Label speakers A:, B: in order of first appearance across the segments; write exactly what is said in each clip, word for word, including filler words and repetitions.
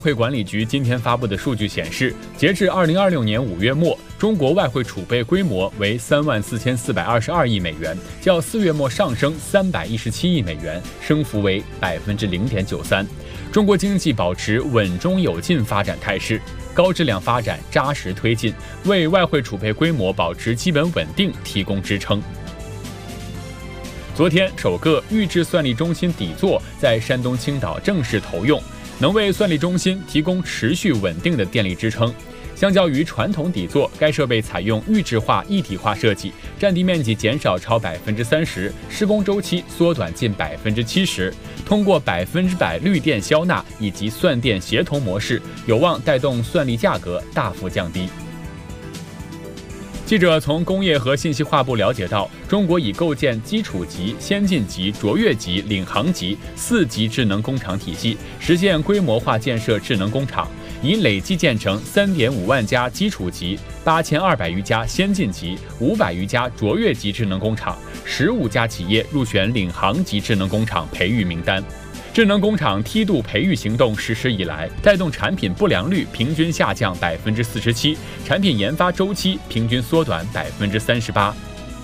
A: 汇管理局今天发布的数据显示，截至二零二六年五月末，中国外汇储备规模为三万四千四百二十二亿美元，较四月末上升三百一十七亿美元，升幅为百分之零点九三。中国经济保持稳中有进发展态势，高质量发展扎实推进，为外汇储备规模保持基本稳定提供支撑。昨天，首个预制算力中心底座在山东青岛正式投用，能为算力中心提供持续稳定的电力支撑。相较于传统底座，该设备采用预制化一体化设计，占地面积减少超百分之三十，施工周期缩短近百分之七十。通过百分之百绿电消纳以及算电协同模式，有望带动算力价格大幅降低。记者从工业和信息化部了解到，中国已构建基础级、先进级、卓越级、领航级四级智能工厂体系，实现规模化建设智能工厂，已累计建成三点五万家基础级、八千二百余家先进级、五百余家卓越级智能工厂，十五家企业入选领航级智能工厂培育名单。智能工厂梯度培育行动实施以来，带动产品不良率平均下降百分之四十七，产品研发周期平均缩短百分之三十八。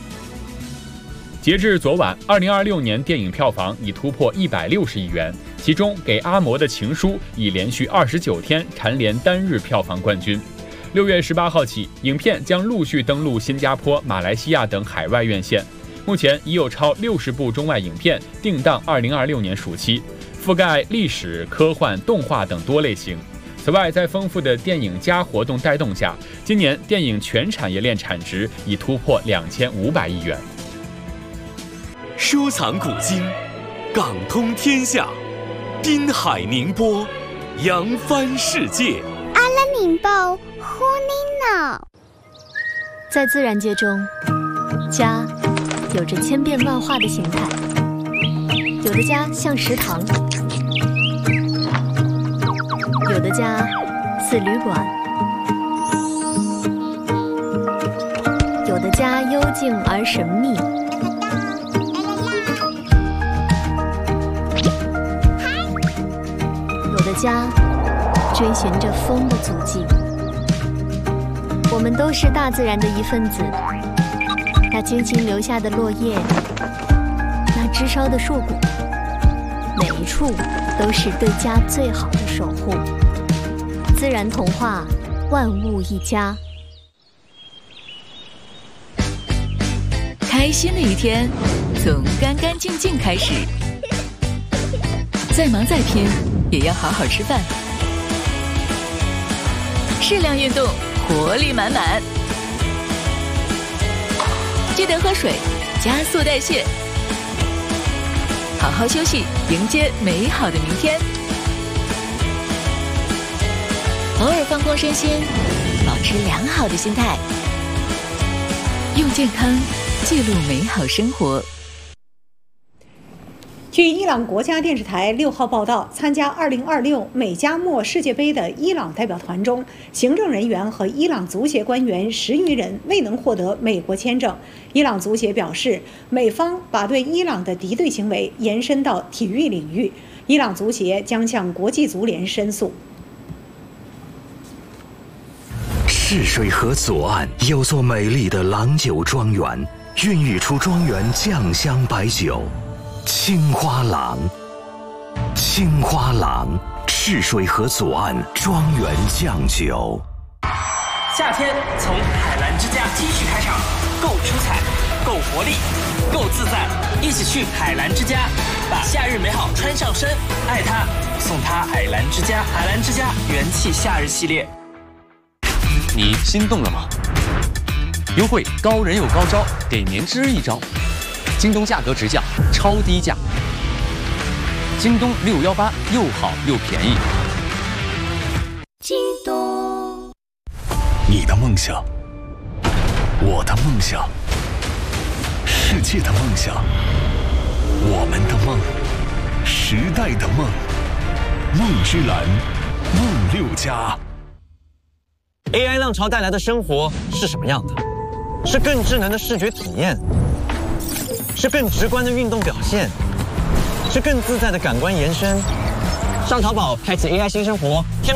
A: 截至昨晚，二零二六年电影票房已突破一百六十亿元，其中《给阿嬷的情书》已连续二十九天蝉联单日票房冠军。六月十八号起，影片将陆续登陆新加坡、马来西亚等海外院线。目前已有超六十部中外影片定档二零二六年暑期，覆盖历史、科幻、动画等多类型。此外，在丰富的电影加活动带动下，今年电影全产业链产值已突破两千五百亿元。
B: 收藏古今，港通天下，滨海宁波，扬帆世界。
C: 阿拉宁波，呼尼诺。
D: 在自然界中，家有着千变万化的形态，有的家像食堂，有的家似旅馆，有的家幽静而神秘，有的家追寻着风的足迹。我们都是大自然的一份子，那精心留下的落叶，那枝梢的树骨，每一处都是对家最好的守护。自然童话，万物一家。
E: 开心的一天从干干净净开始，再忙再拼也要好好吃饭，适量运动，活力满满。记得喝水，加速代谢，好好休息，迎接美好的明天。偶尔放空身心，保持良好的心态，用健康记录美好生活。
F: 据伊朗国家电视台六号报道，参加二零二六美加墨世界杯的伊朗代表团中，行政人员和伊朗足协官员十余人未能获得美国签证。伊朗足协表示，美方把对伊朗的敌对行为延伸到体育领域，伊朗足协将向国际足联申诉。
G: 泗水河左岸有座美丽的郎酒庄园，孕育出庄园酱香白酒。青花郎，青花郎，泗水河左岸庄园酱酒。
H: 夏天从海澜之家继续开场，够出彩，够活力，够自在，一起去海澜之家，把夏日美好穿上身，爱它，送它海澜之家。海澜之家元气夏日系列。
I: 你心动了吗？优惠高人有高招，给您支一招。京东价格直降，超低价。京东六幺八又好又便宜。
C: 京东，
B: 你的梦想，我的梦想，世界的梦想，我们的梦，时代的梦，梦之蓝，梦六家。
J: A I 浪潮带来的生活是什么样的？是更智能的视觉体验，是更直观的运动表现，是更自在的感官延伸， 上淘宝开启 A I 新生活。